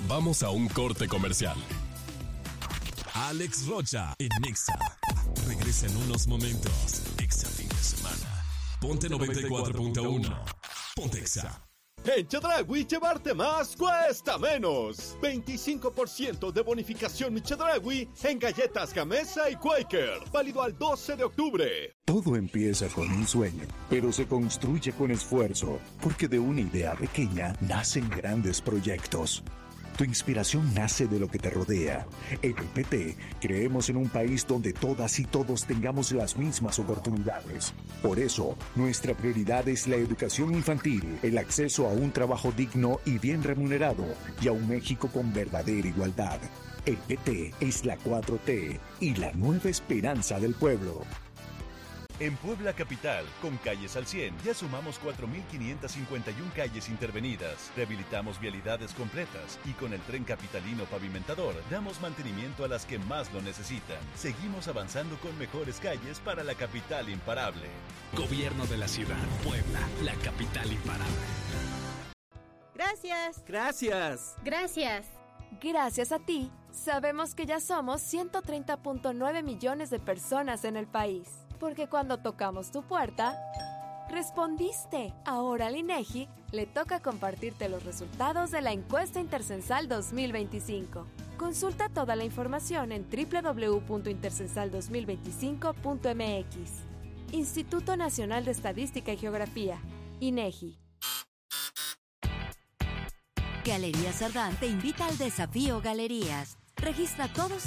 Vamos a un corte comercial. Alex Rocha en Nexa. Regresa en unos momentos. Nexa fin de semana. Ponte 94.1. Ponte Exa. En Chedraui, llevarte más cuesta menos. 25% de bonificación Chedraui en galletas Gamesa y Quaker. Válido al 12 de octubre. Todo empieza con un sueño, pero se construye con esfuerzo, porque de una idea pequeña nacen grandes proyectos. Tu inspiración nace de lo que te rodea. En el PT creemos en un país donde todas y todos tengamos las mismas oportunidades. Por eso, nuestra prioridad es la educación infantil, el acceso a un trabajo digno y bien remunerado, y a un México con verdadera igualdad. El PT es la 4T y la nueva esperanza del pueblo. En Puebla Capital, con Calles al 100, ya sumamos 4.551 calles intervenidas, rehabilitamos vialidades completas y con el Tren Capitalino Pavimentador damos mantenimiento a las que más lo necesitan. Seguimos avanzando con mejores calles para la capital imparable. Gobierno de la ciudad, Puebla, la capital imparable. Gracias. Gracias. Gracias. Gracias a ti, sabemos que ya somos 130.9 millones de personas en el país. Porque cuando tocamos tu puerta, respondiste. Ahora al INEGI le toca compartirte los resultados de la encuesta intercensal 2025. Consulta toda la información en www.intercensal2025.mx. Instituto Nacional de Estadística y Geografía, INEGI. Galerías Sardán te invita al Desafío Galerías. Registra todos